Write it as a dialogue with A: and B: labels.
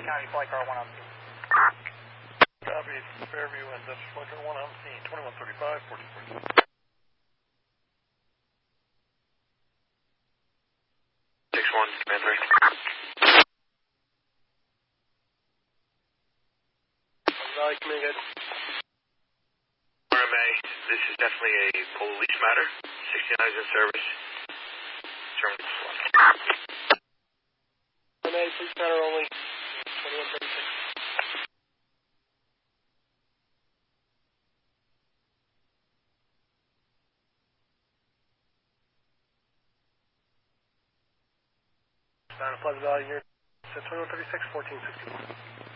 A: County, Flight Car 1 on scene.
B: Copy, Fairview and Dutch Flight Car 1 on scene, 2135, 4040.
C: 6-1, command 3.
B: Valley, come in, guys.
C: RMA, this is definitely a police matter. 69 is in service. Terminal flight.
B: RMA, police matter only. 2136. Pleasant Valley, here. 2136, 1461.